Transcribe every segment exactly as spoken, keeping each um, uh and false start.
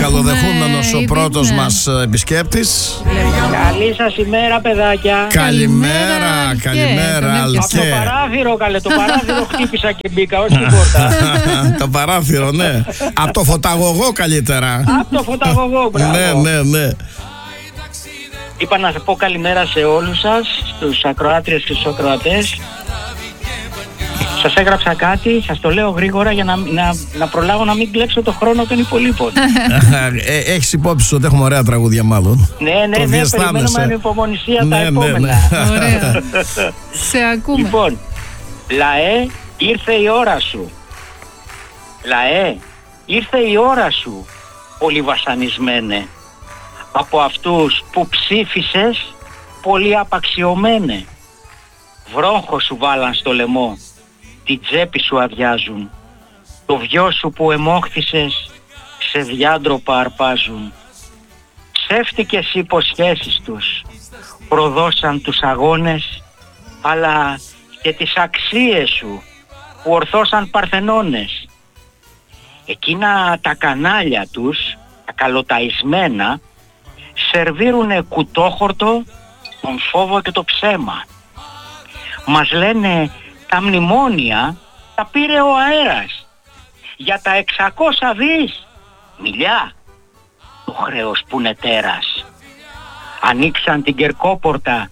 Καλοδεχούμενος ο πρώτος μας επισκέπτης. Καλή σας ημέρα, παιδάκια. Καλημέρα, καλημέρα. Από το παράθυρο, καλέ, το παράθυρο χτύπησα και μπήκα, όχι την πόρτα. Το παράθυρο, ναι. Από το φωταγωγό καλύτερα. Από το φωταγωγό, μπράβο. Ναι, ναι, ναι. Είπα να πω καλημέρα σε όλους σας, στους ακροάτριες και στους ακροατές. Σας έγραψα κάτι, σας το λέω γρήγορα για να, να, να προλάβω να μην κλέψω το χρόνο των υπολείπων. ε, έχεις υπόψη ότι έχουμε ωραία τραγούδια μάλλον. Ναι, ναι, ναι, ναι, περιμένουμε με υπομονησία ναι, τα επόμενα. Ναι, ναι. Ωραία. Σε ακούμε. Λοιπόν, λαέ, ήρθε η ώρα σου. Λαέ, ήρθε η ώρα σου, πολύ βασανισμένε. Από αυτούς που ψήφισες, πολύ απαξιωμένε. Βρόχο σου βάλαν στο λαιμό, την τσέπη σου αδειάζουν. Το βιό σου που εμόχθησες, σε διάντροπα αρπάζουν. Ψεύτικες υποσχέσεις τους, προδώσαν τους αγώνες, αλλά και τις αξίες σου, που ορθώσαν παρθενώνες. Εκείνα τα κανάλια τους, τα καλοταϊσμένα, σερβίρουνε κουτόχορτο, τον φόβο και το ψέμα. Μας λένε τα μνημόνια τα πήρε ο αέρας. Για τα εξακόσια δις μιλιά, το χρέος που είναι τέρας. Ανοίξαν την Κερκόπορτα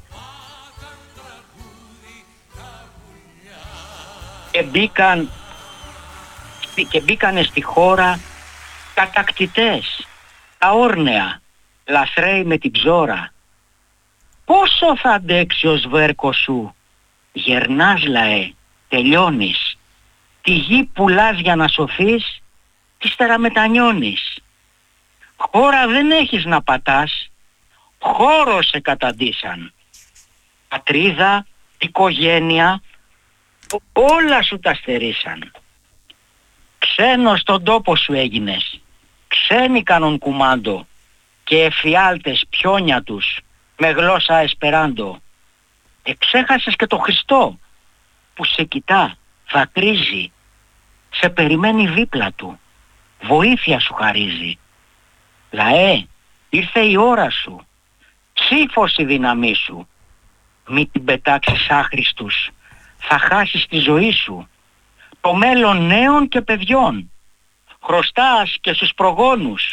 και μπήκαν και μπήκανε στη χώρα κατακτητές, τα όρνεα, λαθρέοι με την ψώρα. Πόσο θα αντέξει ο σβέρκος σου, γερνάς λαέ, τελειώνεις. Τη γη πουλάς για να σωθείς, ύστερα μετανιώνεις. Χώρα δεν έχεις να πατάς, χώρο σε καταντήσαν. Πατρίδα, οικογένεια, όλα σου τα στερήσαν. Ξένος στον τόπο σου έγινες, ξένοι κάνουν κουμάντο και εφιάλτες πιόνια τους με γλώσσα εσπεράντο. Εξέχασες και το Χριστό που σε κοιτά, δακρύζει, σε περιμένει δίπλα του, βοήθεια σου χαρίζει. Λαέ, ήρθε η ώρα σου, ψήφος η δύναμή σου. Μη την πετάξεις άχρηστους, θα χάσεις τη ζωή σου. Το μέλλον νέων και παιδιών. Χρωστάς και στους προγόνους,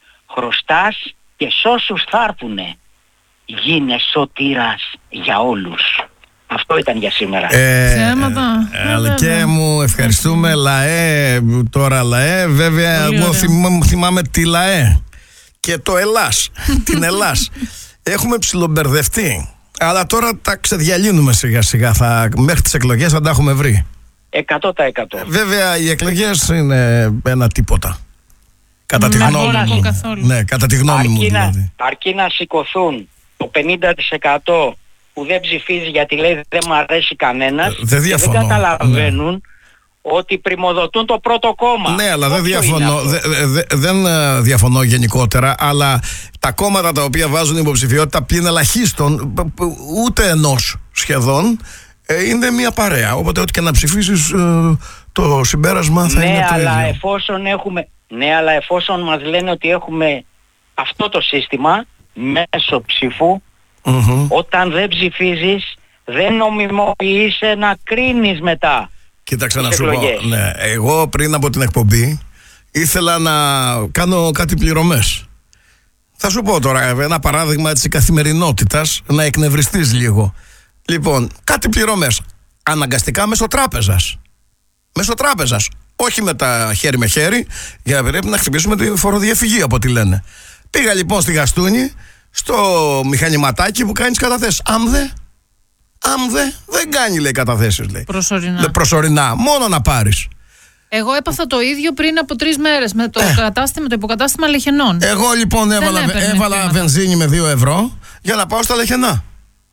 χρωστάς και σ' όσους θα έρθουνε. Γίνε σωτήρας για όλους. Αυτό ήταν για σήμερα. Ε, Ψέματα. Αλκέ μου, ευχαριστούμε. Λαέ, τώρα λαέ. Βέβαια, εγώ θυμάμαι, θυμάμαι τη λαέ και το Ελλάς. Την Ελλάς. Έχουμε ψιλομπερδευτεί. Αλλά τώρα τα ξεδιαλύνουμε σιγά σιγά. Θα, μέχρι τις εκλογές θα τα έχουμε βρει. Εκατό τοις εκατό. Βέβαια, οι εκλογές είναι ένα τίποτα. Κατά τη Να γνώμη μου. Ναι, κατά τη γνώμη μου δηλαδή. Αρκεί να σηκωθούν το πενήντα τοις εκατό που δεν ψηφίζει γιατί λέει δεν μου αρέσει κανένας, δεν διαφωνώ, και δεν καταλαβαίνουν, ναι, ότι πριμοδοτούν το πρώτο κόμμα. Ναι, αλλά δεν διαφωνώ, δε, δε, δεν διαφωνώ γενικότερα, αλλά τα κόμματα τα οποία βάζουν υποψηφιότητα πλην ελαχίστων, ούτε ενός σχεδόν, είναι μια παρέα. Οπότε ό,τι και να ψηφίσεις, το συμπέρασμα θα ναι, είναι το αλλά ίδιο. Εφόσον έχουμε, ναι, αλλά εφόσον μας λένε ότι έχουμε αυτό το σύστημα μέσω ψήφου, mm-hmm. όταν δεν ψηφίζεις δεν νομιμοποιείσαι να κρίνεις μετά. Κοίταξε να σου πω, ναι, εγώ πριν από την εκπομπή ήθελα να κάνω κάτι πληρωμές. Θα σου πω τώρα ένα παράδειγμα της καθημερινότητας, να εκνευριστείς λίγο. Λοιπόν, κάτι πληρωμές αναγκαστικά μέσω τράπεζας. Μέσω τράπεζας. Όχι με τα χέρι με χέρι, για να πρέπει να χτυπήσουμε τη φοροδιαφυγή, από ό,τι λένε. Πήγα λοιπόν στη Γαστούνη, στο μηχανηματάκι που κάνεις καταθέσεις. Άμδε, άμδε, δεν κάνει, λέει, καταθέσεις, λέει. Προσωρινά. Λε, προσωρινά, μόνο να πάρεις. Εγώ έπαθα το ίδιο πριν από τρεις μέρες με το, ε. κατάστημα, το υποκατάστημα Λεχενών. Εγώ λοιπόν έβαλα, έβαλα βενζίνη με δύο ευρώ για να πάω στα Λεχενά.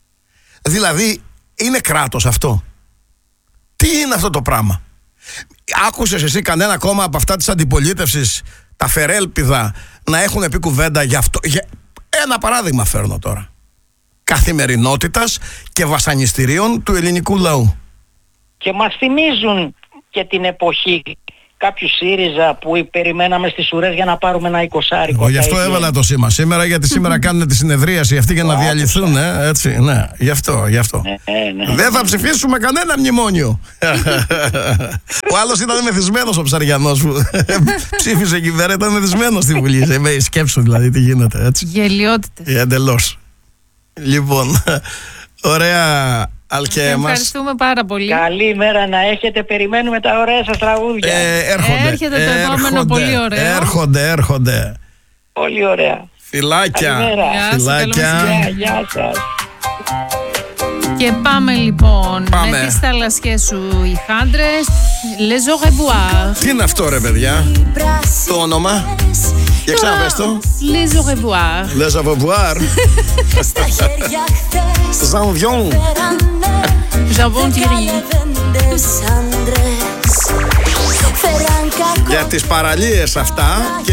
Δηλαδή, είναι κράτος αυτό? Τι είναι αυτό το πράγμα? Άκουσες εσύ κανένα κόμμα από αυτά της αντιπολίτευσης, τα φερέλπιδα, να έχουν πει κουβέντα για αυτό? Για... Ένα παράδειγμα φέρνω τώρα. Καθημερινότητας και βασανιστήριων του ελληνικού λαού. Και μας θυμίζουν και την εποχή κάποιους ΣΥΡΙΖΑ που περιμέναμε στις ουρές για να πάρουμε ένα εικοσάρικο. Εγώ γι' αυτό έβαλα το σήμα σήμερα, γιατί σήμερα κάνουν τη συνεδρίαση αυτή για να διαλυθούν, ε, έτσι, ναι, γι' αυτό, γι' αυτό. Ναι, ναι. Δεν θα ψηφίσουμε κανένα μνημόνιο. Ο άλλος ήταν μεθυσμένος, ο Ψαριανός που ψήφισε εκεί πέρα, ήταν μεθυσμένος στη Βουλή. Με σκέψου δηλαδή τι γίνεται, έτσι. Γελιότητες. Εντελώς. Λοιπόν, ωραία. Αλκέ μας. Ευχαριστούμε πάρα πολύ. Καλή μέρα να έχετε, περιμένουμε τα ωραία σας τραγούδια. Ε, έρχονται, Έρχεται το επόμενο έρχονται, πολύ ωραίο. Έρχονται, έρχονται. Πολύ ωραία. Φιλάκια. Καλημέρα. Γεια σας, Φιλάκια. καλό μεσημέρι. Γεια, γεια σας. Και πάμε λοιπόν Πάμε. με τις θαλασσιές σου οι χάντρες. Les au revoir. Τι είναι αυτό ρε παιδιά, το όνομα? Για ξαναπες το. Les au revoir. Les au revoir. Zanvion. Jambon Thierry. Για τις παραλίες αυτά.